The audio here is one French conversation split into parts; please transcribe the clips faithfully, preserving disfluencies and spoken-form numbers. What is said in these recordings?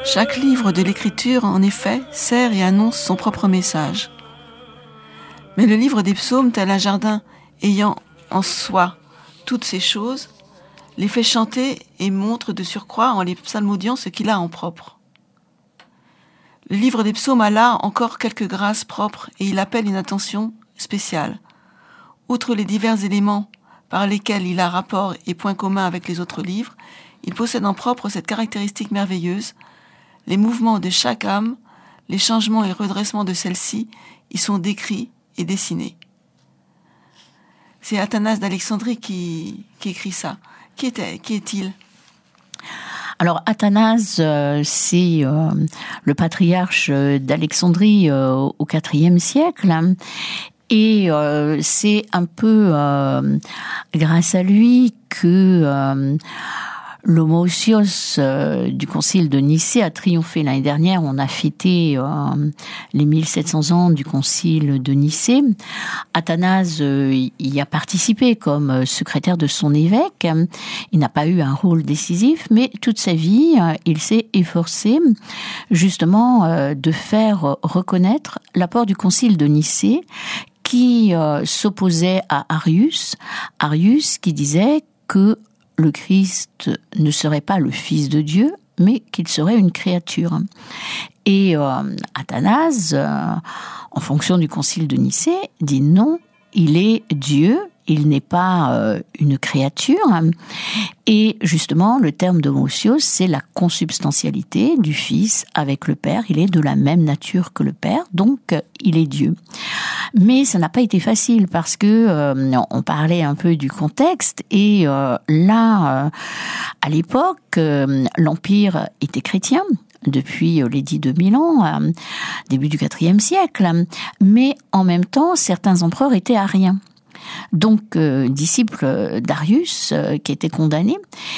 Chaque livre de l'Écriture, en effet, sert et annonce son propre message. Mais le livre des psaumes, tel un jardin ayant en soi toutes ces choses, les fait chanter et montre de surcroît en les psalmodiant ce qu'il a en propre. Le livre des psaumes a là encore quelques grâces propres et il appelle une attention spéciale. Outre les divers éléments par lesquels il a rapport et point commun avec les autres livres, il possède en propre cette caractéristique merveilleuse. Les mouvements de chaque âme, les changements et redressements de celle-ci y sont décrits et dessinés. C'est Athanase d'Alexandrie qui, qui écrit ça. Qui, était, qui est-il ? Alors Athanase, euh, c'est euh, le patriarche d'Alexandrie euh, au quatrième siècle. Et euh, c'est un peu euh, grâce à lui que euh, l'homoousios euh, du concile de Nicée a triomphé. L'année dernière, on a fêté euh, les mille sept cents ans du concile de Nicée. Athanase euh, y a participé comme secrétaire de son évêque. Il n'a pas eu un rôle décisif, mais toute sa vie, euh, il s'est efforcé justement euh, de faire reconnaître l'apport du concile de Nicée qui euh, s'opposait à Arius. Arius qui disait que le Christ ne serait pas le Fils de Dieu, mais qu'il serait une créature. Et euh, Athanase, euh, en fonction du concile de Nicée, dit non, il est Dieu, il n'est pas euh, une créature. Et justement, le terme d'homoousios, c'est la consubstantialité du Fils avec le Père. Il est de la même nature que le Père, donc il est Dieu. Mais ça n'a pas été facile parce que euh, on parlait un peu du contexte et euh, là, euh, à l'époque, euh, l'Empire était chrétien depuis l'édit de Milan, euh, début du quatrième siècle, mais en même temps, certains empereurs étaient ariens. Donc, euh, disciple d'Arius, euh, qui était condamné.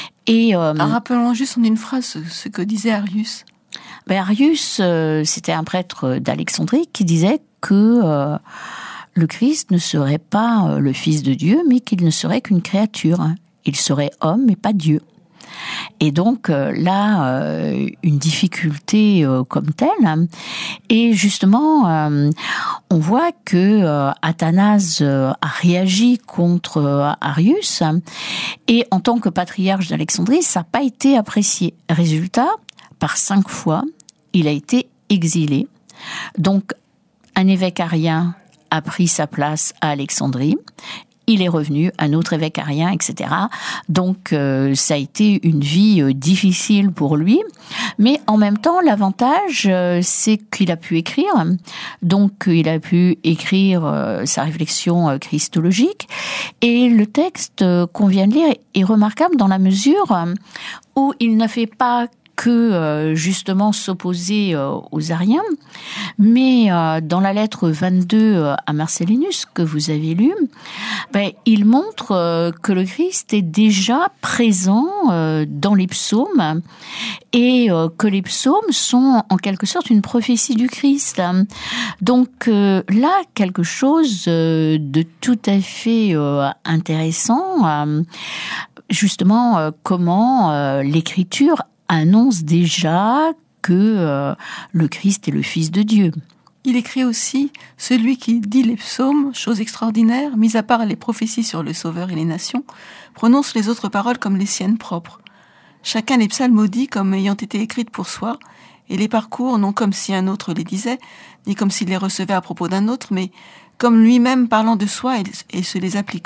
Et euh, Alors, rappelons juste en une phrase ce, ce que disait Arius. Ben Arius, euh, c'était un prêtre d'Alexandrie qui disait que euh, le Christ ne serait pas euh, le Fils de Dieu, mais qu'il ne serait qu'une créature. Il serait homme, mais pas Dieu. Et donc euh, là, euh, une difficulté euh, comme telle. Et justement, euh, on voit que euh, Athanase euh, a réagi contre euh, Arius. Et en tant que patriarche d'Alexandrie, ça n'a pas été apprécié. Résultat, par cinq fois, il a été exilé. Donc, un évêque arien a pris sa place à Alexandrie. Il est revenu, un autre évêque arien, et cetera. Donc, euh, ça a été une vie euh, difficile pour lui. Mais en même temps, l'avantage, euh, c'est qu'il a pu écrire. Donc, il a pu écrire euh, sa réflexion euh, christologique. Et le texte euh, qu'on vient de lire est remarquable dans la mesure où il ne fait pas que euh, justement s'opposer euh, aux Ariens, mais euh, dans la lettre vingt-deux euh, à Marcellinus que vous avez lu, ben, il montre euh, que le Christ est déjà présent euh, dans les psaumes et euh, que les psaumes sont en quelque sorte une prophétie du Christ. Donc euh, là, quelque chose euh, de tout à fait euh, intéressant, euh, justement euh, comment euh, l'Écriture annonce déjà que euh, le Christ est le Fils de Dieu. Il écrit aussi « Celui qui dit les psaumes, chose extraordinaire, mis à part les prophéties sur le Sauveur et les nations, prononce les autres paroles comme les siennes propres. Chacun les psalmodie comme ayant été écrites pour soi, et les parcours non comme si un autre les disait, ni comme s'il les recevait à propos d'un autre, mais comme lui-même parlant de soi et, et se les appliquant. »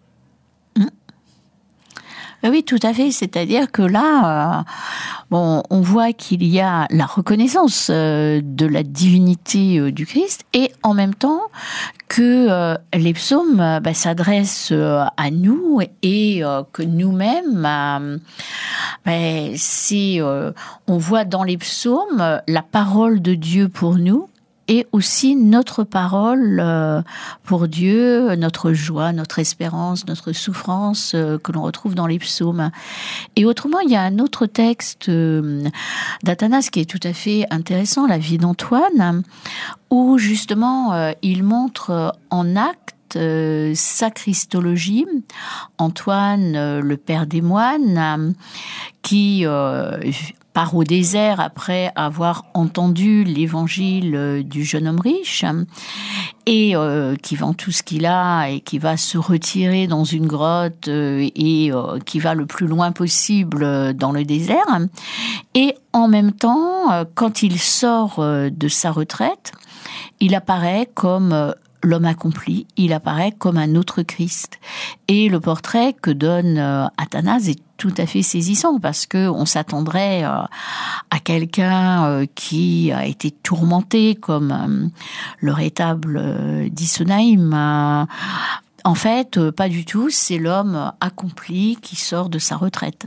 Oui, tout à fait. C'est-à-dire que là, euh, bon, on voit qu'il y a la reconnaissance euh, de la divinité euh, du Christ et en même temps que euh, les psaumes euh, bah, s'adressent euh, à nous et euh, que nous-mêmes, euh, bah, c'est, euh, on voit dans les psaumes euh, la parole de Dieu pour nous. Et aussi notre parole pour Dieu, notre joie, notre espérance, notre souffrance que l'on retrouve dans les psaumes. Et autrement, il y a un autre texte d'Athanase qui est tout à fait intéressant, la vie d'Antoine, où justement il montre en acte sa christologie. Antoine, le père des moines, qui part au désert après avoir entendu l'évangile du jeune homme riche et euh, qui vend tout ce qu'il a et qui va se retirer dans une grotte euh, et euh, qui va le plus loin possible dans le désert. Et en même temps, euh, quand il sort euh, de sa retraite, il apparaît comme euh, l'homme accompli, il apparaît comme un autre Christ. Et le portrait que donne euh, Athanase est tout à fait saisissant parce que on s'attendrait euh, à quelqu'un euh, qui a été tourmenté comme euh, le rétable euh, d'Issonaïm. Euh, en fait, euh, pas du tout, c'est l'homme accompli qui sort de sa retraite.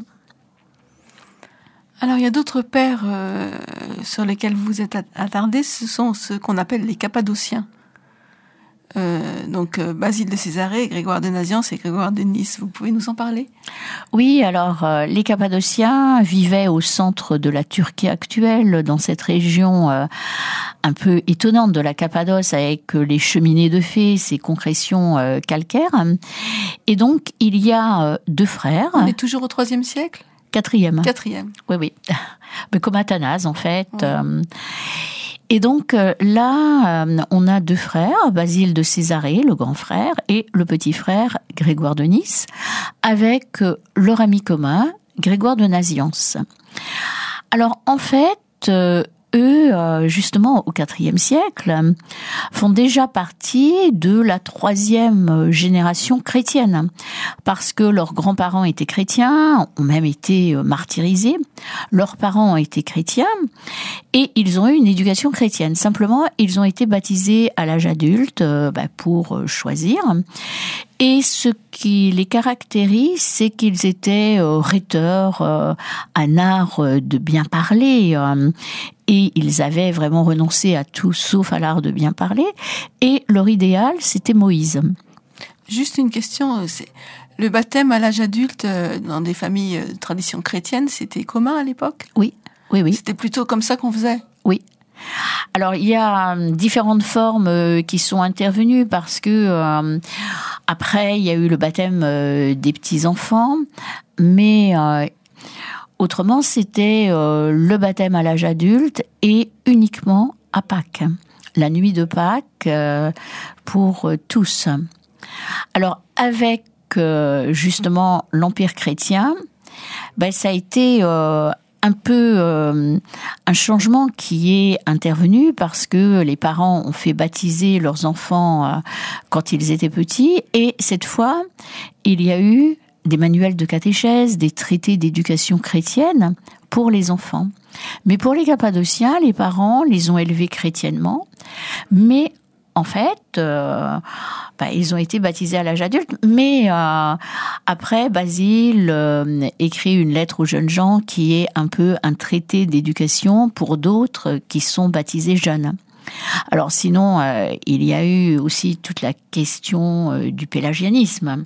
Alors, il y a d'autres pères euh, sur lesquels vous êtes attardés, ce sont ceux qu'on appelle les Cappadociens. Euh, donc euh, Basile de Césarée, Grégoire de Nazianze et Grégoire de Nice. Vous pouvez nous en parler ? Oui, alors euh, les Cappadociens vivaient au centre de la Turquie actuelle, dans cette région euh, un peu étonnante de la Cappadoce avec euh, les cheminées de fées, ces concrétions euh, calcaires. Et donc il y a euh, deux frères. On est toujours au troisième siècle ? Quatrième. Quatrième. Oui, oui. Mais comme Athanase, en fait. Ouais. Euh, Et donc là, on a deux frères, Basile de Césarée, le grand frère, et le petit frère, Grégoire de Nice, avec leur ami commun, Grégoire de Nazianze. Alors en fait, euh, eux, justement, au quatrième siècle, font déjà partie de la troisième génération chrétienne, parce que leurs grands-parents étaient chrétiens, ont même été martyrisés, leurs parents ont été chrétiens, et ils ont eu une éducation chrétienne. Simplement, ils ont été baptisés à l'âge adulte euh, bah, pour choisir. Et ce qui les caractérise, c'est qu'ils étaient euh, rhéteurs, euh, un art euh, de bien parler, euh, et ils avaient vraiment renoncé à tout sauf à l'art de bien parler. Et leur idéal, c'était Moïse. Juste une question, c'est le baptême à l'âge adulte euh, dans des familles de tradition chrétienne, c'était commun à l'époque ? Oui, oui, oui. C'était plutôt comme ça qu'on faisait ? Oui. Alors il y a différentes formes euh, qui sont intervenues parce que euh, après il y a eu le baptême euh, des petits enfants, mais euh, autrement c'était euh, le baptême à l'âge adulte et uniquement à Pâques, la nuit de Pâques euh, pour euh, tous. Alors avec euh, justement l'Empire chrétien, ben ça a été euh, un peu euh, un changement qui est intervenu parce que les parents ont fait baptiser leurs enfants euh, quand ils étaient petits et cette fois, il y a eu des manuels de catéchèse, des traités d'éducation chrétienne pour les enfants. Mais pour les Cappadociens, les parents les ont élevés chrétiennement, mais en fait, euh, bah, ils ont été baptisés à l'âge adulte, mais euh, après, Basile euh, écrit une lettre aux jeunes gens qui est un peu un traité d'éducation pour d'autres qui sont baptisés jeunes. Alors sinon, euh, il y a eu aussi toute la question euh, du pélagianisme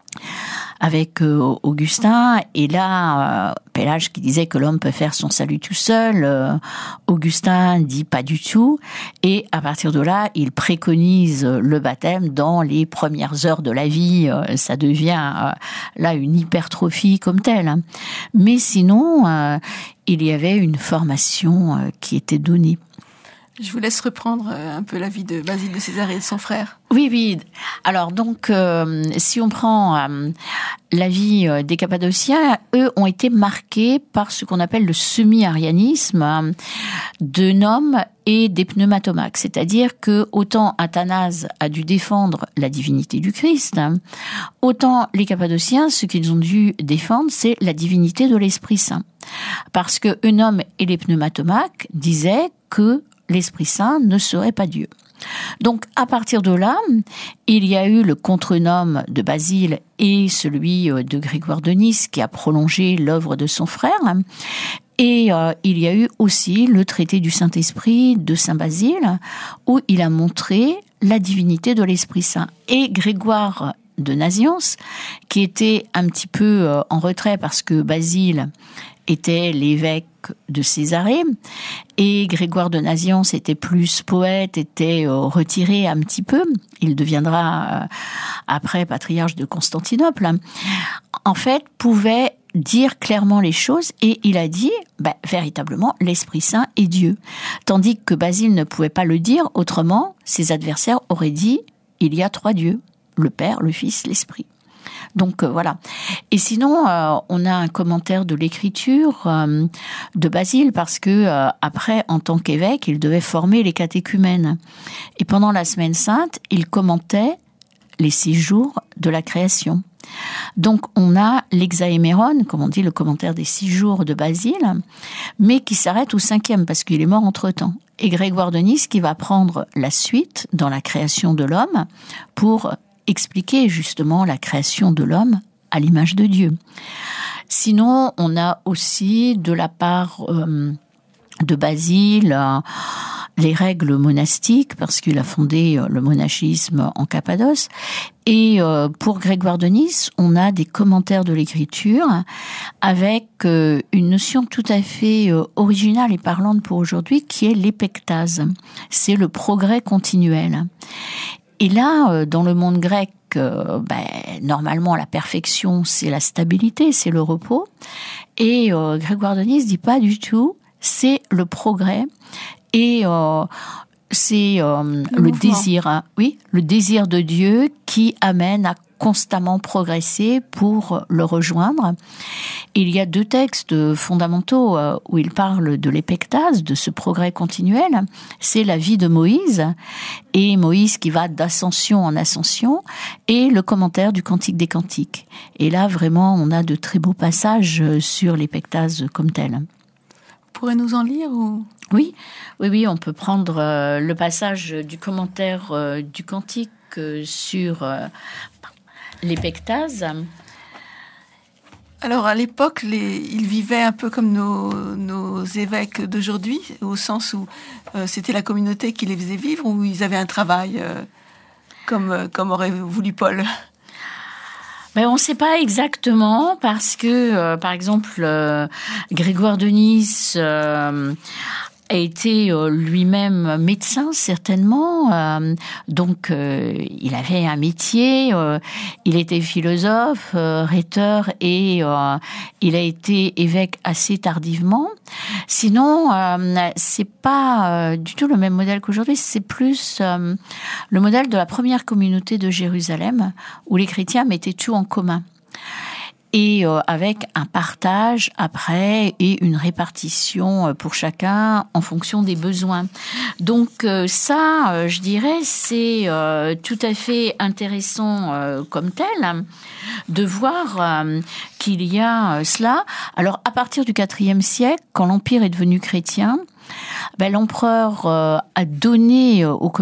avec euh, Augustin, et là, euh, Pélage qui disait que l'homme peut faire son salut tout seul, euh, Augustin dit pas du tout, et à partir de là, il préconise le baptême dans les premières heures de la vie, euh, ça devient euh, là une hypertrophie comme telle. Hein. Mais sinon, euh, il y avait une formation euh, qui était donnée. Je vous laisse reprendre un peu la vie de Basile de Césarée et de son frère. Oui, oui. Alors donc, euh, si on prend euh, la vie euh, des Cappadociens, eux ont été marqués par ce qu'on appelle le semi-arianisme euh, de noms et des pneumatomaques. C'est-à-dire que autant Athanase a dû défendre la divinité du Christ, hein, autant les Cappadociens, ce qu'ils ont dû défendre, c'est la divinité de l'Esprit Saint. Parce que Œnome et les pneumatomaques disaient que l'Esprit Saint ne serait pas Dieu. Donc, à partir de là, il y a eu le contre-nom de Basile et celui de Grégoire de Nice qui a prolongé l'œuvre de son frère. Et euh, il y a eu aussi le traité du Saint-Esprit de Saint Basile où il a montré la divinité de l'Esprit Saint. Et Grégoire de Nazianze, qui était un petit peu euh, en retrait parce que Basile était l'évêque de Césarée, et Grégoire de Nazianze était plus poète, était euh, retiré un petit peu. Il deviendra euh, après patriarche de Constantinople. En fait, pouvait dire clairement les choses, et il a dit ben, véritablement l'Esprit Saint est Dieu. Tandis que Basile ne pouvait pas le dire, autrement ses adversaires auraient dit il y a trois dieux, le Père, le Fils, l'Esprit. Donc euh, voilà. Et sinon, euh, on a un commentaire de l'Écriture euh, de Basile, parce que euh, après, en tant qu'évêque, il devait former les catéchumènes. Et pendant la Semaine Sainte, il commentait les six jours de la création. Donc on a l'Hexaéméron, comme on dit, le commentaire des six jours de Basile, mais qui s'arrête au cinquième, parce qu'il est mort entre-temps. Et Grégoire de Nice qui va prendre la suite dans la création de l'homme pour expliquer justement la création de l'homme à l'image de Dieu. Sinon, on a aussi de la part euh, de Basile euh, les règles monastiques, parce qu'il a fondé euh, le monachisme en Cappadoce. Et euh, pour Grégoire de Nice, on a des commentaires de l'Écriture avec euh, une notion tout à fait euh, originale et parlante pour aujourd'hui, qui est l'épectase. C'est le progrès continuel. Et là, euh, dans le monde grec, euh, ben, normalement, la perfection, c'est la stabilité, c'est le repos. Et euh, Grégoire de Nice dit pas du tout, c'est le progrès. Et euh, c'est euh, le, le désir, hein, oui, le désir de Dieu qui amène à constamment progresser pour le rejoindre. Et il y a deux textes fondamentaux euh, où il parle de l'épectase, de ce progrès continuel. C'est la vie de Moïse, et Moïse qui va d'ascension en ascension, et le commentaire du Cantique des Cantiques. Et là, vraiment, on a de très beaux passages sur l'épectase comme telle. Vous pourrez nous en lire ou... Oui, oui, oui, on peut prendre euh, le passage du commentaire euh, du Cantique euh, sur euh, l'épectase. Alors, à l'époque, les, ils vivaient un peu comme nos, nos évêques d'aujourd'hui, au sens où euh, c'était la communauté qui les faisait vivre, ou ils avaient un travail, euh, comme, euh, comme aurait voulu Paul. Ben, on ne sait pas exactement, parce que, euh, par exemple, euh, Grégoire de Nice euh, a été euh, lui-même médecin, certainement. Euh, donc, euh, il avait un métier. Euh, il était philosophe, euh, rhéteur, et euh, il a été évêque assez tardivement. Sinon, euh, c'est pas euh, du tout le même modèle qu'aujourd'hui. C'est plus euh, le modèle de la première communauté de Jérusalem, où les chrétiens mettaient tout en commun. Et euh, avec un partage après et une répartition pour chacun en fonction des besoins. Donc euh, ça, euh, je dirais, c'est euh, tout à fait intéressant euh, comme tel, de voir euh, qu'il y a euh, cela. Alors à partir du quatrième siècle, quand l'Empire est devenu chrétien, ben, l'empereur euh, a donné aux